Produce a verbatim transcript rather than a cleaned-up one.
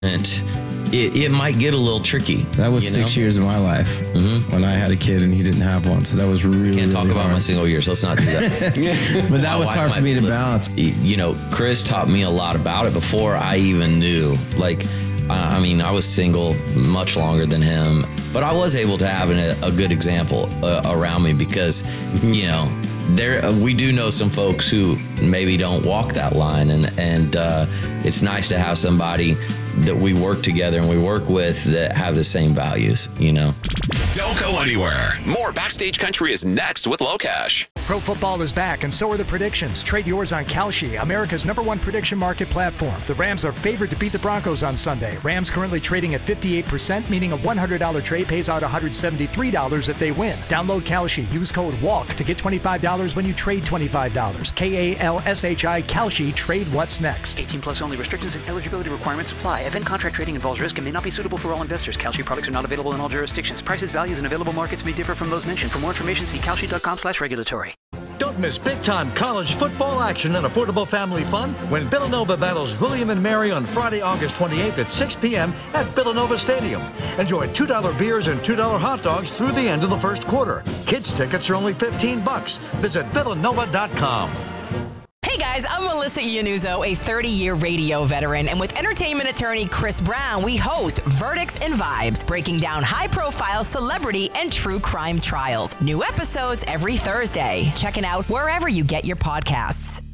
it, it might get a little tricky. That was you six know? years of my life mm-hmm. when I had a kid and he didn't have one. So that was really, Can't talk really about hard. my single years. Let's not do that. But that My was wife hard for might me to listen. balance. You know, Chris taught me a lot about it before I even knew. Like, I mean, I was single much longer than him, but I was able to have an, a good example uh, around me because, you know, there we do know some folks who maybe don't walk that line, and and uh, it's nice to have somebody that we work together and we work with that have the same values, you know. Don't go anywhere. More Backstage Country is next with Locash. Pro football is back, and so are the predictions. Trade yours on Kalshi, America's number one prediction market platform. The Rams are favored to beat the Broncos on Sunday. Rams currently trading at fifty-eight percent, meaning a one hundred dollars trade pays out one hundred seventy-three dollars if they win. Download Kalshi. Use code WALK to get twenty-five dollars when you trade twenty-five dollars. K A L S H I, Kalshi. Trade what's next. eighteen plus only. Restrictions and eligibility requirements apply. Event contract trading involves risk and may not be suitable for all investors. Kalshi products are not available in all jurisdictions. Prices, values, and available markets may differ from those mentioned. For more information, see kalshi.com slash regulatory. Don't miss big-time college football action and affordable family fun when Villanova battles William and Mary on Friday, August twenty-eighth at six p.m. at Villanova Stadium. Enjoy two dollar beers and two dollar hot dogs through the end of the first quarter. Kids tickets are only fifteen bucks. Visit villanova dot com. Hey guys, I'm Melissa Iannuzzo, a thirty-year radio veteran, and with entertainment attorney Chris Brown, we host Verdicts and Vibes, breaking down high-profile celebrity and true crime trials. New episodes every Thursday. Check it out wherever you get your podcasts.